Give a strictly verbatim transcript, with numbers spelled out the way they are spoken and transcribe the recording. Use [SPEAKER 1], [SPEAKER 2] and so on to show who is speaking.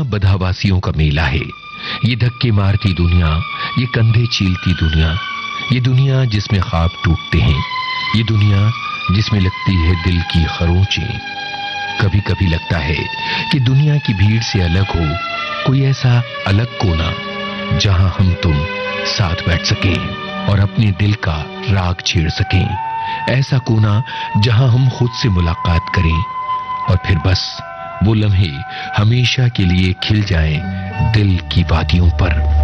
[SPEAKER 1] बदहवासियों का मेला है। ये धक्के मारती दुनिया, ये कंधे चीलती दुनिया, ये दुनिया जिसमें ख्वाब टूटते हैं, ये दुनिया जिसमें लगती है दिल की खरोंचें। कभी कभी लगता है कि दुनिया की भीड़ से अलग हो कोई ऐसा अलग कोना जहां हम तुम साथ बैठ सकें और अपने दिल का राग छेड़ सकें। ऐसा कोना जहां हम खुद से मुलाकात करें और फिर बस वो लम्हे हमेशा के लिए खिल जाएं दिल की वादियों पर।